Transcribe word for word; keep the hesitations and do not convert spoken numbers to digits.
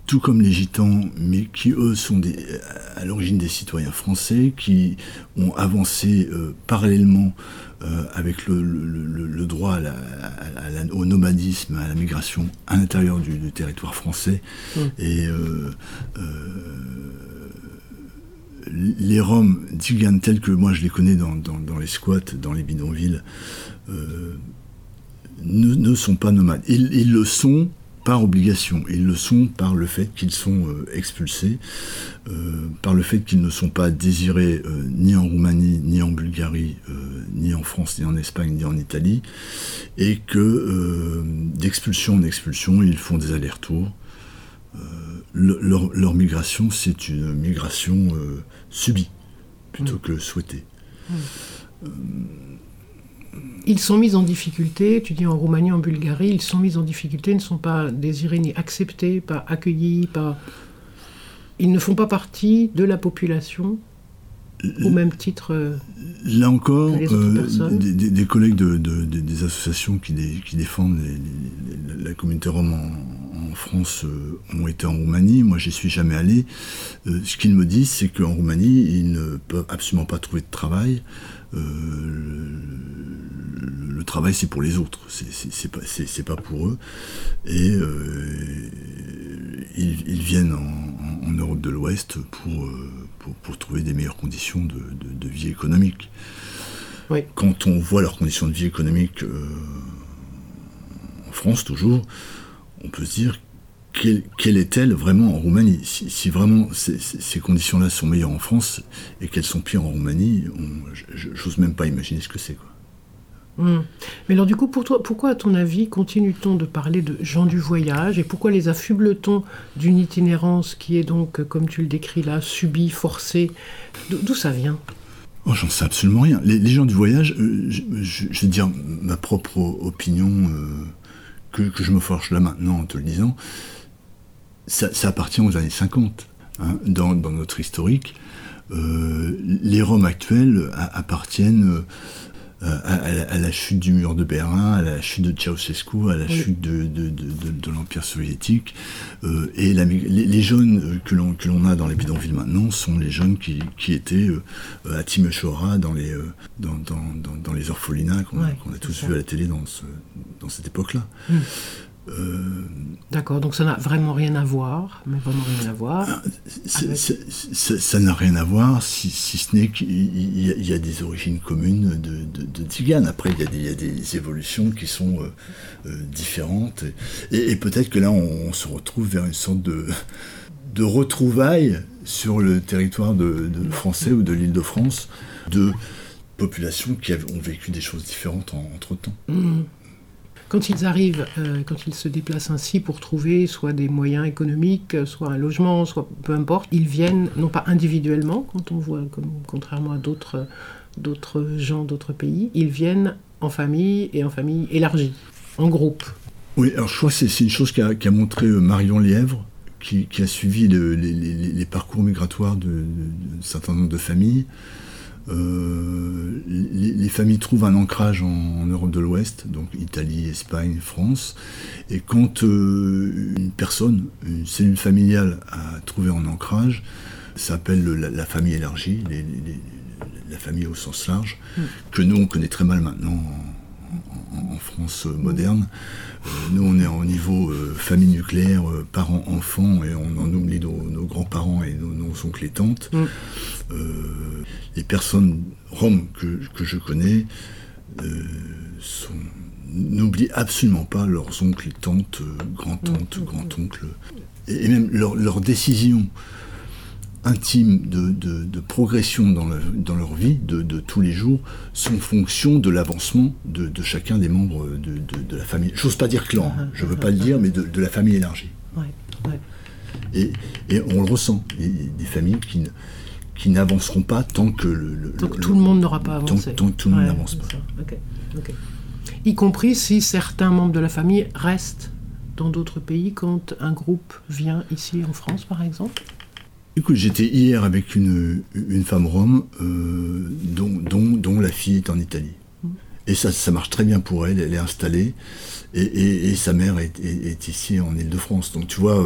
tout comme les gitans, mais qui eux sont des, à l'origine des citoyens français, qui ont avancé euh, parallèlement euh, avec le, le, le, le droit à la, à la, au nomadisme, à la migration à l'intérieur du, du territoire français. Mmh. Et euh, euh, les Roms tziganes tels que moi je les connais dans, dans, dans les squats, dans les bidonvilles, euh, ne, ne sont pas nomades. Ils, ils le sont par obligation. Ils le sont par le fait qu'ils sont euh, expulsés, euh, par le fait qu'ils ne sont pas désirés euh, ni en Roumanie, ni en Bulgarie, euh, ni en France, ni en Espagne, ni en Italie, et que euh, d'expulsion en expulsion, ils font des allers-retours. Euh, le, leur, leur migration, c'est une migration euh, subie, plutôt mmh. que souhaitée. Mmh. Euh, Ils sont mis en difficulté, tu dis en Roumanie, en Bulgarie, ils sont mis en difficulté, ne sont pas désirés ni acceptés, pas accueillis, pas... Ils ne font pas partie de la population au même titre euh, là encore, que les autres euh, personnes. Des, des, des collègues de, de, de, des associations qui, des, qui défendent les, les, la communauté rom en, en France euh, ont été en Roumanie. Moi, j'y suis jamais allé. Euh, ce qu'ils me disent, c'est qu'en Roumanie, ils ne peuvent absolument pas trouver de travail. Euh, le, le travail, c'est pour les autres, c'est, c'est, c'est, pas, c'est, c'est pas pour eux. Et euh, ils, ils viennent en, en Europe de l'Ouest pour, pour, pour trouver des meilleures conditions de, de, de vie économique. Oui. Quand on voit leurs conditions de vie économique euh, en France, toujours, on peut se dire quelle, quelle est-elle vraiment en Roumanie ? Si, si vraiment ces, ces conditions-là sont meilleures en France et qu'elles sont pires en Roumanie, on, j'ose même pas imaginer ce que c'est, quoi. Mmh. Mais alors du coup, pour toi, pourquoi à ton avis continue-t-on de parler de gens du voyage et pourquoi les affuble-t-on d'une itinérance qui est donc, comme tu le décris là, subie, forcée ? D'où ça vient ? Oh, j'en sais absolument rien. Les, les gens du voyage, euh, je, je, je vais dire ma propre opinion euh, que, que je me forge là maintenant en te le disant, ça, ça appartient aux années cinquante. Hein, dans, dans notre historique, euh, les Roms actuels a, appartiennent... Euh, À, à, à la chute du mur de Berlin, à la chute de Ceausescu, à la oui. chute de, de, de, de, de l'Empire soviétique. Euh, et la, les, les jeunes que l'on, que l'on a dans les bidonvilles maintenant sont les jeunes qui, qui étaient euh, à Timișoara, dans les, euh, dans, dans, dans, dans les orphelinats qu'on, ouais, a, qu'on a tous vus à la télé dans, ce, dans cette époque-là. Mm. Euh... D'accord, donc ça n'a vraiment rien à voir, mais vraiment rien à voir. C'est, avec... c'est, c'est, ça n'a rien à voir, si, si ce n'est qu'il y a, il y a des origines communes de, de, de tziganes. Après, il y, a des, il y a des évolutions qui sont euh, euh, différentes. Et, et peut-être que là, on, on se retrouve vers une sorte de, de retrouvailles sur le territoire de, de français ou de l'Île-de-France, de populations qui ont vécu des choses différentes en, entre-temps. Mmh. Quand ils arrivent, euh, quand ils se déplacent ainsi pour trouver soit des moyens économiques, soit un logement, soit peu importe, ils viennent non pas individuellement, quand on voit, comme, contrairement à d'autres, d'autres gens d'autres pays, ils viennent en famille et en famille élargie, en groupe. Oui, alors je crois que c'est, c'est une chose qu'a, qu'a montré Marion Lièvre, qui, qui a suivi le, les, les, les parcours migratoires de, de, d'un certain nombre de familles. Euh, les, les familles trouvent un ancrage en, en Europe de l'Ouest, donc Italie, Espagne, France, et quand euh, une personne, une cellule familiale a trouvé un ancrage, ça s'appelle le, la, la famille élargie, les, les, la famille au sens large, mmh. que nous on connaît très mal maintenant en, en, en France moderne. Euh, nous on est au niveau euh, famille nucléaire, euh, parents, enfants, et on en oublie nos, nos grands-parents et nos, nos oncles et tantes. Mmh. Euh, les personnes roms que, que je connais euh, sont, n'oublient absolument pas leurs oncles et tantes, euh, grands-tantes, mmh. grands-oncles, et, et même leur, leur décision intime de, de, de progression dans, la, dans leur vie de, de tous les jours sont en fonction de l'avancement de, de chacun des membres de, de, de la famille. J'ose pas dire clan, hein, je veux pas le dire, mais de, de la famille élargie. Ouais, ouais. Et, et on le ressent, il y a des familles qui, ne, qui n'avanceront pas tant que, le, le, tant que le, tout le monde n'aura pas avancé. Tant, tant que tout le monde ouais, n'avance pas. Okay, okay. Y compris si certains membres de la famille restent dans d'autres pays quand un groupe vient ici en France, par exemple ? Écoute, j'étais hier avec une, une femme rom euh, dont, dont, dont la fille est en Italie. Mmh. Et ça, ça marche très bien pour elle, elle est installée, et, et, et sa mère est, est, est ici en Île-de-France. Donc tu vois,